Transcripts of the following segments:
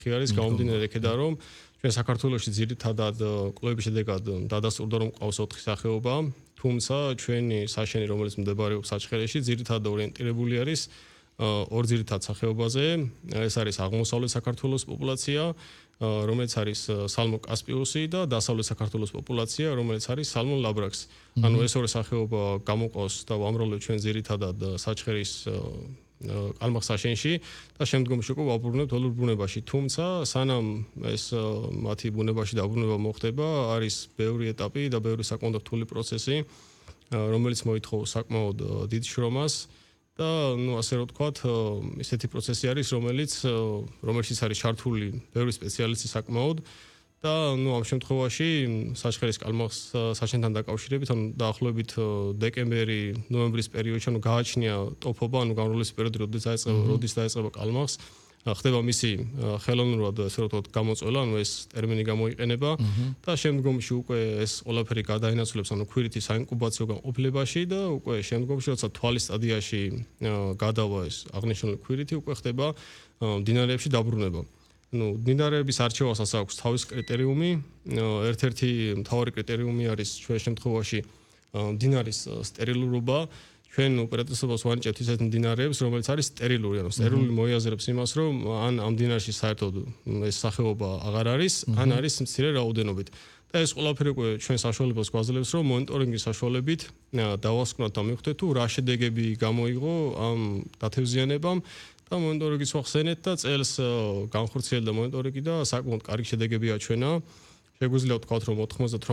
არის გამომდინარე იქედან რომ ჩვენ საქართველოში ძირითადად კვლევების შედეგად დადასტურდა რომ ყავს 4 სახეობა, თუმცა ჩვენი საშენი რომელიც მდებარეობს საჩხერეში ძირითადად ორიენტირებული არის ორ ძირითად სახეობაზე, ეს არის აღმოსავლეთ საქართველოს პოპულაცია, რომელიც არის სალმონ კასპიუსი და დასავლეთ საქართველოს პოპულაცია, რომელიც არის სალმონ ლაბრაქსი. ანუ ეს ორი სახეობა გამოყავს და ვამრავლებ ჩვენ ძირითადად საჩხერის კალმახს საშენში და შემდგომში უკვე ვაბრუნებთ ველურ ბუნებაში. თუმცა სანამ ეს მათი ბუნებაში დაბრუნება მოხდება, არის ბევრი ეტაპი და ბევრი საკმაოდ რთული პროცესი, რომელიც მოითხოვს საკმაოდ დიდ შრომას. და ნუ ასე რომ ვთქვათ, ესეთი პროცესი არის, რომელშიც არის ჩართული ბევრი სპეციალისტი საკმაოდ და ნუ ამ შემთხვევაში საჩხერის კალმახს საშენთან დაკავშირებით, ანუ დაახლოებით დეკემბერი, ნოემბრის პერიოდში, ანუ გააჩნია ტოფობა, ანუ გამრავლების პერიოდი, როდის დაეწყება კალმახს, ხდება მისი ხელოვნურად ასე რომ ვთქვათ გამოწვევა, ანუ ეს ტერმინი გამოიყენება და შემდგომში უკვე ეს ყველაფერი გადაინაცვლებს, ანუ ქვირითი საინკუბაციო განყოფილებაში და უკვე შემდგომში როცა თვალის სტადიაში გადავა ეს აღნიშნული ქვირითი, უკვე ხდება მდინარეებში დაბრუნება. ну მდინარეების არჩევასაც აქვს თავის კრიტერიუმი, ერთ-ერთი მთავარი კრიტერიუმი არის ჩვენ შემთხვევაში მდინარის სტერილურობა. ჩვენ უპირატესობას ვანიჭებთ ისეთ მდინარეებს, რომელიც არის სტერილური, ანუ სტერილური მოიაზრებს იმას, რომ ან ამ მდინარეში საერთოდ ეს სახეობა აღარ არის, ან არის მცირე რაოდენობით. და ეს ყველაფერი უკვე ჩვენ საშუალებას გვაძლევს, რომ მონიტორინგის საშუალებით დავასკვნათ და მივხვდეთ თუ რა შედეგები გამოიღო ამ დათევზიანებამ და მონიტორინგის მოხსენეთ და წელს განხორციელდა მონიტორინგი და საკმაოდ კარგი შედეგები აჩვენა. შეგვიძლია ვთქვათ, რომ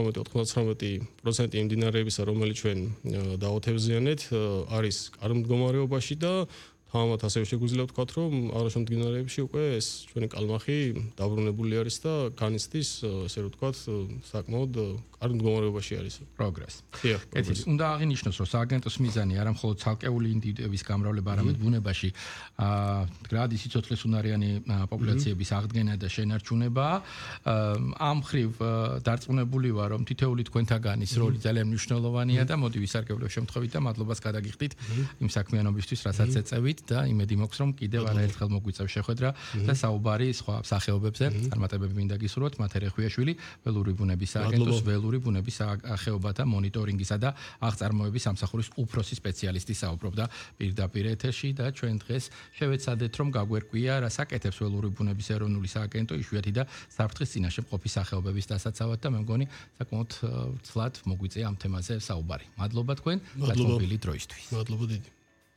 99% იმ მდინარეებისა, რომელიც ჩვენ დავათევზიანეთ, არის კარგ მდგომარეობაში და თამამად ასევე შეგვიძლია ვთქვათ, რომ აღნიშნულ მდინარეებში უკვე ეს ჩვენი კალმახი დაბრუნებული არის და განიცდის, ასე რომ ვთქვათ, საკმაოდ კარგ მდგომარეობაში არის. პროგრესი. უნდა აღინიშნოს, რომ სააგენტოს მიზანი არა მხოლოდ ცალკეული ინდივიდების გამრავლება, არამედ ბუნებაში გრადი სიცოცხლის უნარიანი პოპულაციების აღდგენა და შენარჩუნება. ამ მხრივ დარწმუნებული ვარ, რომ თითოეული თქვენთაგანის როლი ძალიან მნიშვნელოვანია და მოდი ვისარგებლო შემთხვევით და მადლობას გადაგიხდით იმ საქმიანობისთვის, რასაც ეწევით. და იმედი მაქვს რომ კიდევ არაერთხელ მოგვიწევს შეხვედრა და საუბარი სხვა სახეობებზე წარმატებები მინდა გისურვოთ. მათე ხვიაშვილი, ველური ბუნების სააგენტოს ველური ბუნების სახეობათა მონიტორინგისა და აღწარმოების სამსახურის უფროსი სპეციალისტი საუბრობდა პირდაპირ ეთერში და ჩვენ დღეს შევეცადეთ რომ გაგვერკვია რა საკეთებს ველური ბუნების ეროვნული სააგენტო იშვიათი და საფრთხის წინაშე მყოფი სახეობების დასაცავად და მე მგონი საკმაოდ ცლად მოგვიწია ამ თემაზე საუბარი. მადლობა თქვენ გაწმობილი დროისთვის. მადლობა დიდი.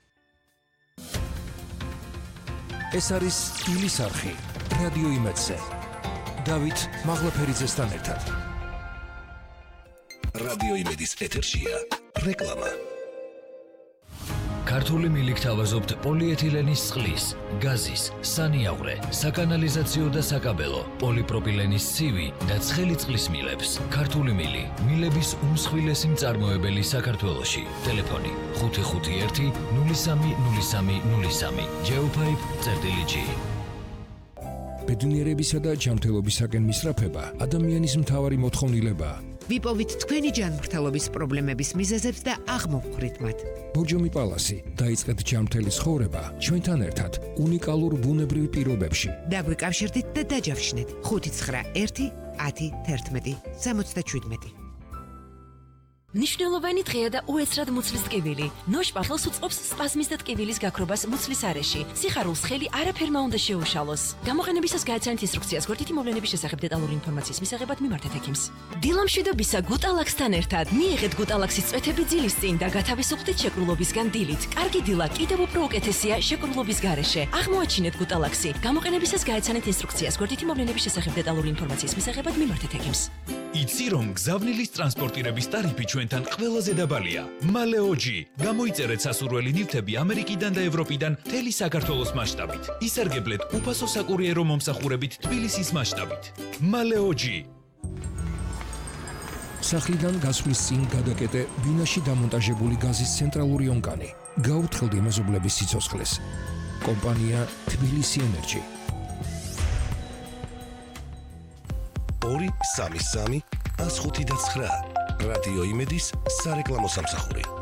ეს არის დილის არხი რადიო იმედზე. დავით მაღლაფერიძესთან ერთად. რადიო იმედის ეთერშია რეკლამა. ქართული მილი გთავაზობთ პოლიეთილენის წყლის, გაზის, სანიაღვრე, საკანალიზაციო და საკაბელო, პოლიპროპილენის ცივი და ცხელი წყლის მილებს. ქართული მილი, მილების უმსხვილესი მწარმოებელი საქართველოში. ტელეფონი 551 030303. geopipe.gr. ბედნიერებისა და ჯანმრთელობისაკენ მისწრაფება ადამიანის მთავარი მოთხოვნილებაა. ვიპოვით თქვენი ჯანმრთელობის პრობლემების მიზეზებს და აღმოვხვრით მათ. ბორჯომი პალასი დაიწყეთ ჯანმრთელი ცხოვრება ჩვენთან ერთად უნიკალურ ბუნებრივ პირობებში. დაგვიკავშირდით და დაჯავშნეთ 591 10 11 77. ნიშნულოვანი დღეა და უეცრად მუცლის ტკივილი. ნოშპახელს უწყობს სპაზმის და ტკივილის გაქრობას მუცლის არეში. სიხარულს ხელი არაფერმა უნდა შეუშალოს. გამოყენებისას გააცანით ინსტრუქციას გვერდითი მოვლენების შესახებ დეტალური ინფორმაციის მისაღებად მიმართეთ ექიმს. დილამშვიდობისა გუტალაქსთან ერთად მიიღეთ გუტალაქსის წვეთები ძილის წინ და გათავისუფლდით შეკრულობისგან დილით. კარგი დილა კიდევ უფრო უკეთესია შეკრულობის გარეშე. აღმოაჩინეთ გუტალაქსი. გამოყენებისას გააცანით ინსტრუქციას გვერდითი მოვლენების შესახებ დეტალური ინფორმაციის მისაღებად მიმართეთ ექიმს. იცი რომ გზავნილის ტრანსპორტირების ტარიფი ჩვენთან ყველაზე დაბალია. მალეოჯი. გამოიწერეთ სასურველი ნივთები ამერიკიდან და ევროპიდან მთელი საქართველოს მასშტაბით. ისარგებლეთ უფასო საკურიერო მომსახურებით თბილისის მასშტაბით. მალეოჯი. სახლიდან გასვლის წინ გადაკეტე ბინაში დამონტაჟებული გაზის ცენტრალური ონკანი. გაუთხილდი მეზობლების სიცოცხლეს. კომპანია თბილისი ენერჯი. 233 105 და 9 რადიო იმედის სარეკლამო სამსახური.